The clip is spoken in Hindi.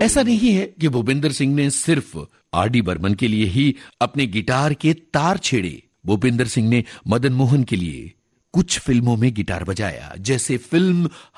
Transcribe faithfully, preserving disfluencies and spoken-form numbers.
ऐसा नहीं है कि भूपेंद्र सिंह ने सिर्फ आर डी बर्मन के लिए ही अपने गिटार के तार छेड़े। भूपेंद्र सिंह ने मदन मोहन के लिए कुछ फिल्मों में गिटार बजाया, जैसे फिल्म